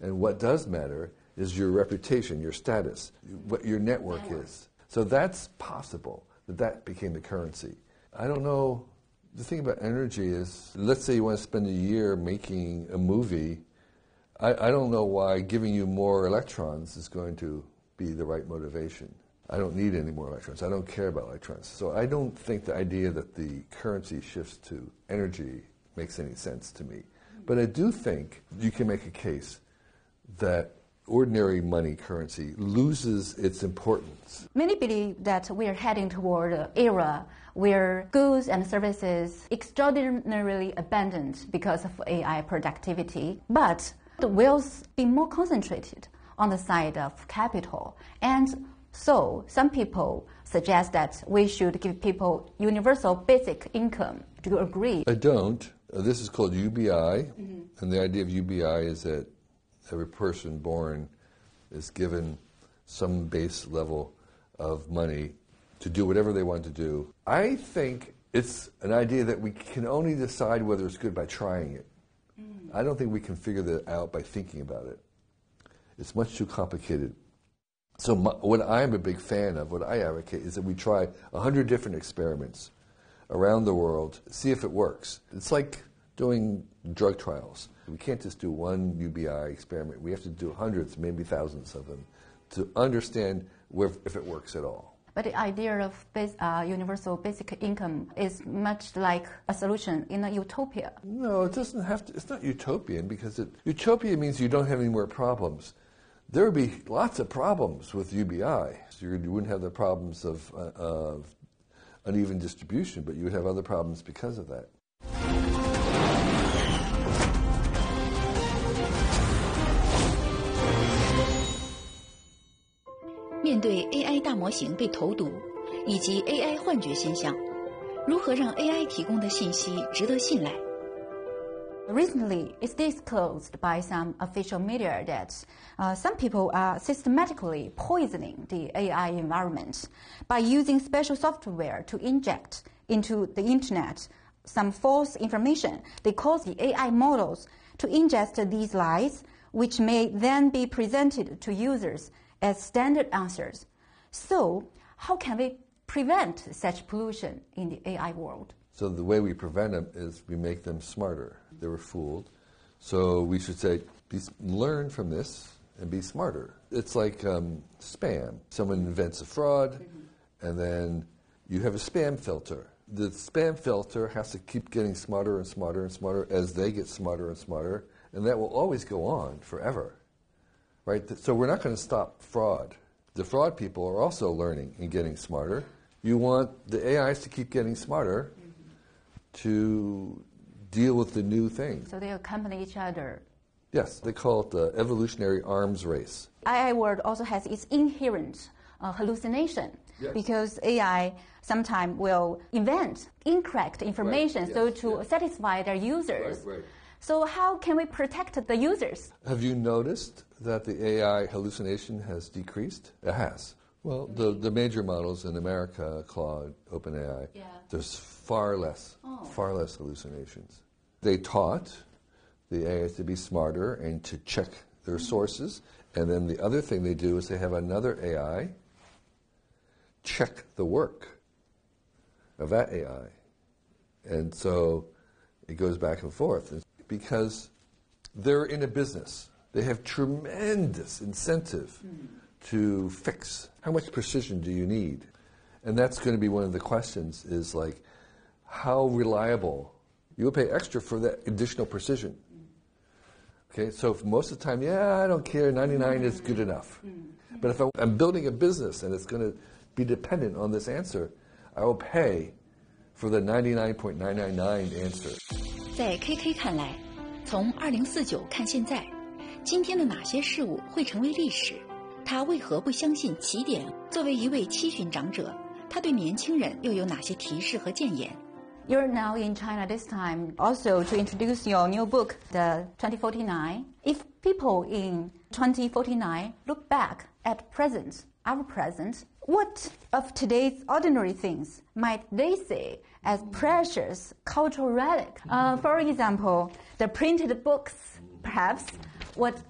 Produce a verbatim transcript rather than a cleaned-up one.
And what does matter is your reputation, your status, what your network is. So that's possible, that that became the currency. I don't know, the thing about energy is, let's say you want to spend a year making a movie, I, I don't know why giving you more electrons is going to be the right motivation. I don't need any more electrons. I don't care about electrons. So I don't think the idea that the currency shifts to energy makes any sense to me. But I do think you can make a case that ordinary money currency loses its importance. Many believe that we are heading toward an era where goods and services extraordinarily abundant because of A I productivity, but the will be more concentrated on the side of capital. And so some people suggest that we should give people universal basic income. Do you agree? I don't. Uh, this is called U B I, mm-hmm. and the idea of U B I is that every person born is given some base level of money to do whatever they want to do. I think it's an idea that we can only decide whether it's good by trying it. Mm. I don't think we can figure that out by thinking about it. It's much too complicated. So my, what I'm a big fan of, what I advocate, is that we try a hundred different experiments around the world, see if it works. It's like doing drug trials. We can't just do one U B I experiment. We have to do hundreds, maybe thousands of them to understand where, if it works at all. But the idea of base, uh, universal basic income is much like a solution in a utopia. No, it doesn't have to. It's not utopian because it, utopia means you don't have any more problems. There would be lots of problems with U B I. So you wouldn't have the problems of, uh, of uneven distribution, but you would have other problems because of that. 面对 A I 大模型被投毒，以及 A I 幻觉现象，如何让 A I 提供的信息值得信赖？ Recently, it's disclosed by some official media that uh, some people are systematically poisoning the A I environment by using special software to inject into the internet some false information. They cause the A I models to ingest these lies, which may then be presented to users as standard answers. So, how can we prevent such pollution in the A I world? So the way we prevent them is we make them smarter. They were fooled. So we should say, be, learn from this and be smarter. It's like um, spam. Someone invents a fraud, mm-hmm. and then you have a spam filter. The spam filter has to keep getting smarter and smarter and smarter as they get smarter and smarter, and that will always go on forever. Right? So we're not going to stop fraud. The fraud people are also learning and getting smarter. You want the A Is to keep getting smarter to deal with the new things. So they accompany each other. Yes, they call it the evolutionary arms race. A I world also has its inherent uh, hallucination, yes. Because A I sometimes will invent incorrect information, right. so yes. to yes. satisfy their users. Right, right. So how can we protect the users? Have you noticed that the A I hallucination has decreased? It has. Well, the, the major models in America, Claude, OpenAI, yeah. there's far less, oh. far less hallucinations. They taught the A Is to be smarter and to check their mm-hmm. sources, and then the other thing they do is they have another A I check the work of that A I. And so it goes back and forth. Because they're in a business. They have tremendous incentive mm. to fix. How much precision do you need? And that's going to be one of the questions is like, how reliable? You'll pay extra for that additional precision. Okay, so for most of the time, yeah, I don't care, ninety-nine is good enough. But if I'm building a business and it's going to be dependent on this answer, I will pay for the ninety-nine point nine nine nine answer. 在 K K 看来，从二零四九看现在，今天的哪些事物会成为历史？他为何不相信起点？作为一位七旬长者，他对年轻人又有哪些提示和建言？ You're now in China this time also to introduce your new book, the twenty forty-nine. If people in twenty forty-nine look back at present, our present, what of today's ordinary things might they see as precious cultural relic? Uh, for example, the printed books, perhaps. What